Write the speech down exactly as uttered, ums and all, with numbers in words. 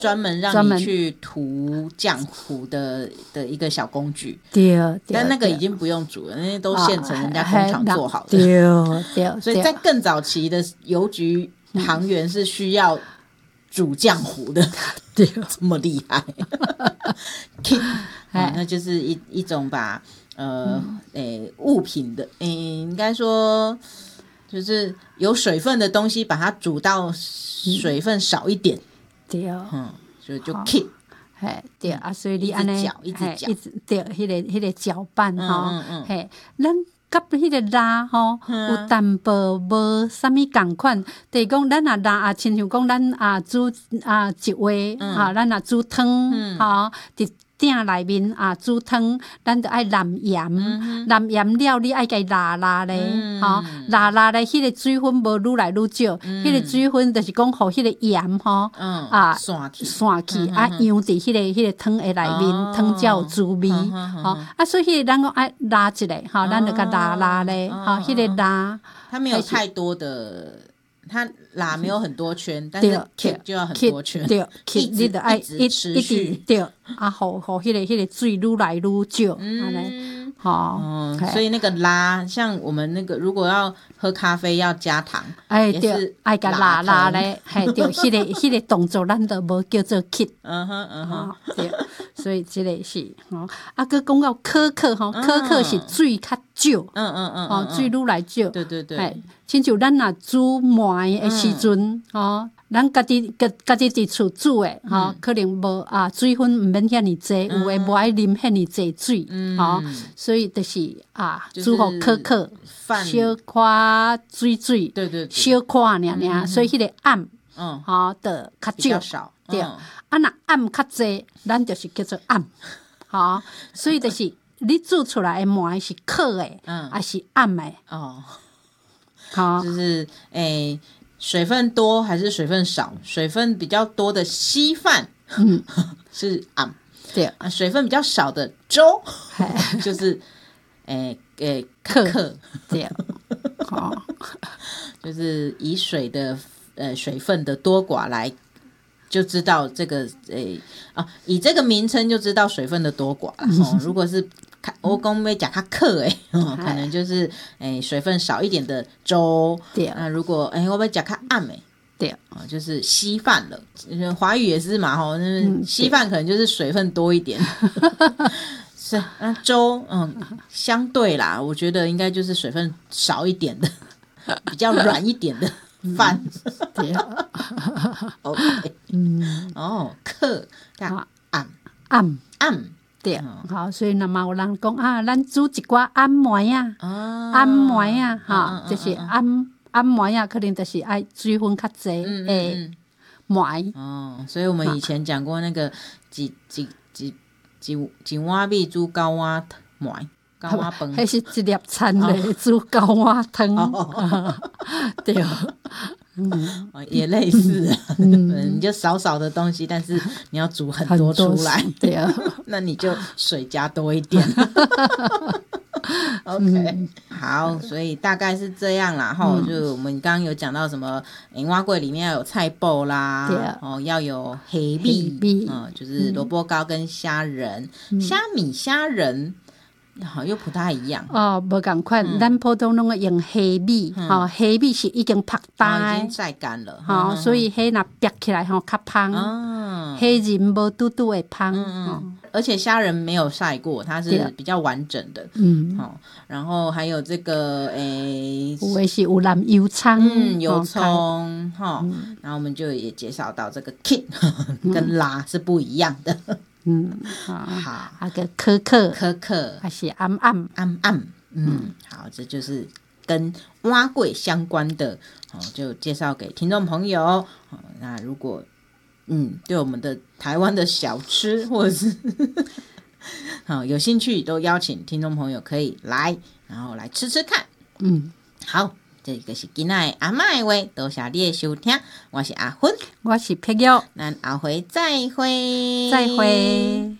专门让你去涂浆糊的的一个小工具。 对， 但那个已经不用煮了，那些都现成人家工厂做好的。 对对， 所以在更早期的邮局行员是需要煮浆糊的， 对， 这么厉害。哦、那就是一一种把呃、嗯欸、物品的、欸、应该说就是有水分的东西，把它煮到水分少一点。 对， 嗯，所以就 keep。 嘿，对啊，所以你安尼， 一直搅， 一直对，迄个迄个搅拌吼， 嗯嗯嘿，咱甲迄个拉吼，有淡薄无啥物共款，就是讲咱啊拉啊，亲像讲咱啊煮啊一话啊，咱啊煮汤吼，伫鼎内面啊煮汤，咱着爱淋盐，淋盐了你爱甲伊拉拉咧，吼，拉拉咧，迄个水分无愈来愈少，迄个水分就是讲互迄个盐吼，啊散去，散去啊，扬伫迄个迄个汤的内面，汤才有滋味，吼啊，所以迄个咱讲爱拉一下，吼，咱着甲拉拉咧，吼，迄个拉， 它没有太多的。它拉没有很多圈，但是 keep 就要很多圈， 对， 一直你爱一直持续， 对，啊，互互迄个迄个水愈来愈少， 嗯， 好、 哦，所以那个拉，像我们那个如果要喝咖啡要加糖， 哎，对，爱甲拉拉咧，嘿，对，迄个迄个动作咱都无叫做 keep， 嗯哼嗯哼， 对，所以这个是，吼，啊，佮讲到可可吼，可可是水较少， 嗯嗯嗯， 哦，水愈来少， 对对对。 亲像咱若煮糜的时阵，吼、嗯，咱家己家家己伫厝煮的，吼、嗯，可能无啊水分毋免遐尼济，有诶无爱啉遐尼济水，吼、嗯，所以就是啊，煮互可可，小可水水， 对对， 小可尔尔，所以迄个暗， 嗯， 吼，的较少，对，啊，若暗较济，咱就是叫做暗，吼，所以就是你煮出来的糜是可的，嗯，还是暗的， 哦。 好， 就是诶、欸，水分多还是水分少？水分比较多的稀饭，嗯，是暗， 对啊，水分比较少的粥，就是诶诶可可， 对，好， 就是以水的呃水分的多寡来就知道这个诶、欸、啊，以这个名称就知道水分的多寡了。哦，如果是我讲要讲较克诶，可能就是诶、欸、水分少一点的粥。对，那如果诶、欸、我要讲较暗诶，对，啊，就是稀饭了。华语也是嘛，吼，那稀饭可能就是水分多一点。是，那粥嗯，相对啦，我觉得应该就是水分少一点的，比较软一点的。饭，对，OK， 嗯，哦，克，啊，暗， 暗， 暗， 对，好，所以那么有人讲啊，咱煮一寡暗糜啊，暗糜啊，哈，就是暗暗糜啊，可能就是爱水分较济诶糜。 哦，所以我们以前讲过那个几几几几几碗米煮九碗糜。高碗饭， 迄是一粒餐嘞，煮高碗汤， 哦、 对， 嗯，也类似，嗯，你就少少的东西，但是你要煮很多出来， 对啊， 那你就水加多一点。OK，、嗯、好，所以大概是这样啦。哈、嗯，就我们刚刚有讲到什么，银碗粿里面要有菜脯啦，对啊，哦，要有黑米，嗯，就是萝卜糕跟虾仁、虾、嗯、米、虾仁。好，又不太一样哦，无共款，嗯、咱普通拢个用黑米，吼、嗯，黑米是已经晒干、 哦，已经晒干了， 吼、嗯，所以黑若掰起来吼较香，哦，黑仁无嘟嘟会香，嗯嗯，而且虾仁没有晒过，它是比较完整的，嗯，好、哦，然后还有这个诶， 有的是有淋油葱， 嗯，油葱，哈、哦嗯，然后我们就也介绍到这个 kit 跟拉是不一样的。 嗯，好，那个可可， 可可还是暗暗暗暗，嗯，嗯好，这就是跟碗粿相关的，哦，就介绍给听众朋友。哦，那如果嗯对我们的台湾的小吃或者是好有兴趣，都邀请听众朋友可以来，然后来吃吃看。嗯，好。这个是今天的阿嬷的话，多谢你的收听，我是阿芬， 我是碧玉， 咱后回再会， 再会。